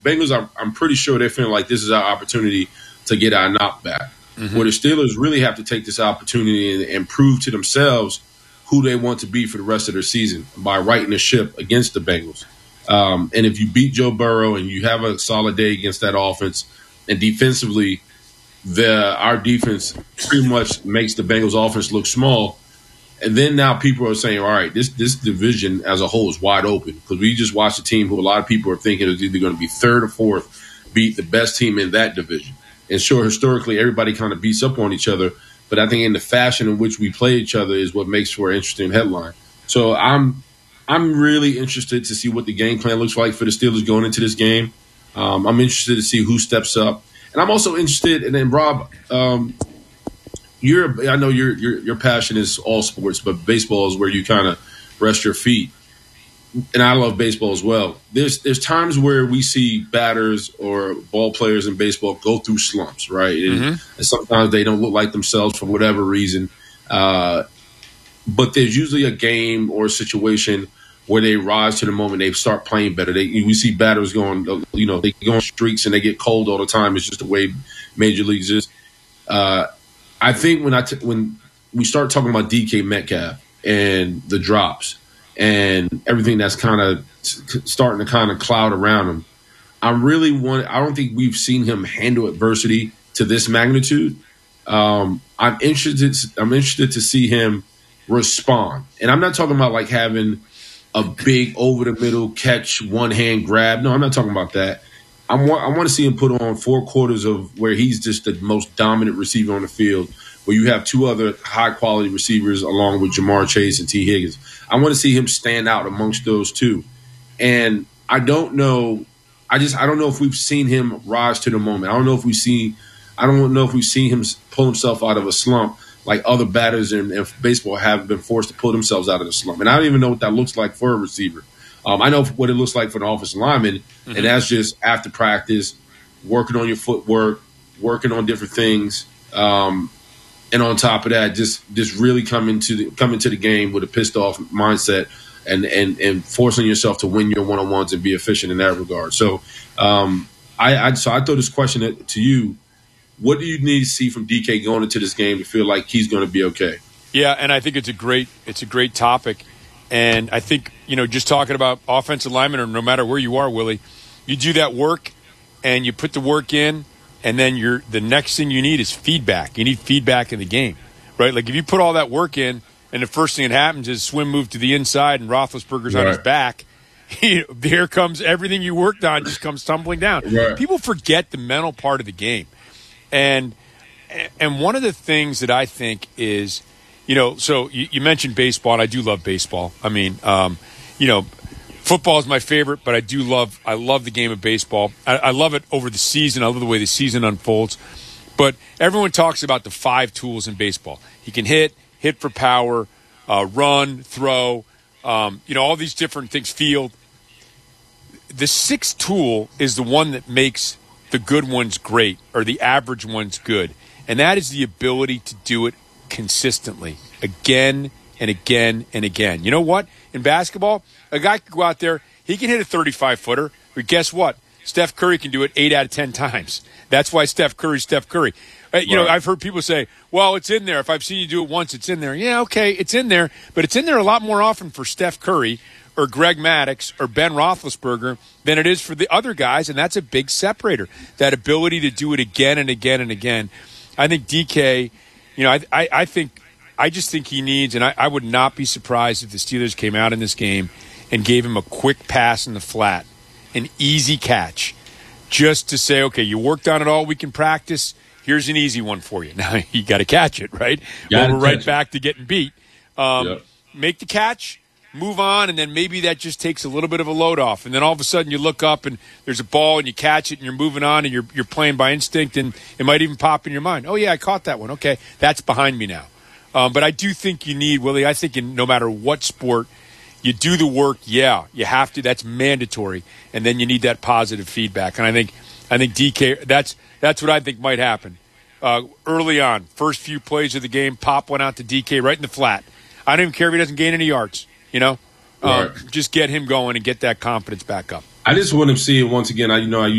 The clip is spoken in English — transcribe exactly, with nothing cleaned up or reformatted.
Bengals, I'm, I'm pretty sure they're feeling like this is our opportunity to get our knockback. Mm-hmm. Where the Steelers really have to take this opportunity and, and prove to themselves who they want to be for the rest of their season by righting the ship against the Bengals. Um, and if you beat Joe Burrow and you have a solid day against that offense, and defensively, the our defense pretty much makes the Bengals offense look small. And then now people are saying, all right, this this division as a whole is wide open because we just watched a team who a lot of people are thinking is either going to be third or fourth, beat the best team in that division. And sure, historically, everybody kind of beats up on each other. But I think in the fashion in which we play each other is what makes for an interesting headline. So I'm I'm really interested to see what the game plan looks like for the Steelers going into this game. Um, I'm interested to see who steps up. And I'm also interested, and then Rob, um, you're I know your your your passion is all sports, but baseball is where you kind of rest your feet. And I love baseball as well. There's there's times where we see batters or ball players in baseball go through slumps, right? Mm-hmm. And, and sometimes they don't look like themselves for whatever reason. Uh, but there's usually a game or a situation where they rise to the moment. They start playing better. They we see batters going, you know, they go on streaks and they get cold all the time. It's just the way major leagues is. Uh, I think when I t- when we start talking about D K Metcalf and the drops and everything that's kind of starting to kind of cloud around him, I really want. I don't think we've seen him handle adversity to this magnitude. Um, I'm interested. I'm interested to see him respond, and I'm not talking about like having a big over the middle catch, one hand grab. No, I'm not talking about that. I want I want to see him put on four quarters of where he's just the most dominant receiver on the field, where you have two other high quality receivers along with Jamar Chase and T. Higgins. I want to see him stand out amongst those two. And I don't know. I just I don't know if we've seen him rise to the moment. I don't know if we see. I don't know if we've seen him pull himself out of a slump like other batters in, in baseball have been forced to pull themselves out of the slump. And I don't even know what that looks like for a receiver. Um, I know what it looks like for an offensive lineman, mm-hmm. and that's just after practice, working on your footwork, working on different things, um, and on top of that, just just really coming to the coming to the game with a pissed off mindset and and and forcing yourself to win your one on ones and be efficient in that regard. So, um, I, I so I throw this question to you. What do you need to see from D K going into this game to feel like he's going to be okay? Yeah, and I think it's a great it's a great topic. And I think, you know, just talking about offensive linemen, or no matter where you are, Willie, you do that work and you put the work in, and then you're the next thing you need is feedback. You need feedback in the game, right? Like if you put all that work in and the first thing that happens is swim move to the inside and Roethlisberger's right on his back, he, here comes everything you worked on just comes tumbling down. Right. People forget the mental part of the game. And and one of the things that I think is, you know, so you, you mentioned baseball, and I do love baseball. I mean, um, you know, football is my favorite, but I do love I love the game of baseball. I, I love it over the season. I love the way the season unfolds. But everyone talks about the five tools in baseball. He can hit, hit for power, uh, run, throw, um, you know, all these different things, field. The sixth tool is the one that makes the good ones great, or the average ones good. And that is the ability to do it consistently, again and again and again. You know what? In basketball, a guy could go out there, he can hit a thirty-five footer, but guess what? Steph Curry can do it eight out of ten times. That's why Steph Curry's Steph Curry. Uh, you right. know, I've heard people say, well, it's in there. If I've seen you do it once, it's in there. Yeah, okay, it's in there, but it's in there a lot more often for Steph Curry or Greg Maddux or Ben Roethlisberger than it is for the other guys, and that's a big separator, that ability to do it again and again and again. I think D K, you know, I I, I think I just think he needs, and I, I would not be surprised if the Steelers came out in this game and gave him a quick pass in the flat, an easy catch, just to say, okay, you worked on it all week in practice, here's an easy one for you. Now, you got to catch it, right? Well, we're right it. back to getting beat. Um, yep. Make the catch. Move on, and then maybe that just takes a little bit of a load off. And then all of a sudden you look up and there's a ball and you catch it and you're moving on and you're you're playing by instinct, and it might even pop in your mind. Oh, yeah, I caught that one. Okay, that's behind me now. Um, but I do think you need, Willie, I think in no matter what sport, you do the work, yeah, you have to. That's mandatory. And then you need that positive feedback. And I think I think D K, that's, that's what I think might happen. Uh, early on, first few plays of the game, pop one out to D K right in the flat. I don't even care if he doesn't gain any yards. You know, right. um, just get him going and get that confidence back up. I just want to see it once again. I, you know, I